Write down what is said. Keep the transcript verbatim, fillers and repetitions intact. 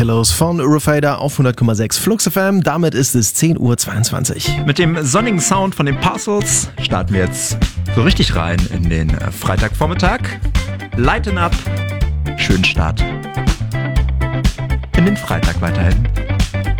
Fellows von Eurofader auf hundert Komma sechs Flux F M. Damit ist es zehn Uhr zweiundzwanzig. Mit dem sonnigen Sound von den Parcels starten wir jetzt so richtig rein in den Freitagvormittag. Lighten up, schönen Start in den Freitag weiterhin.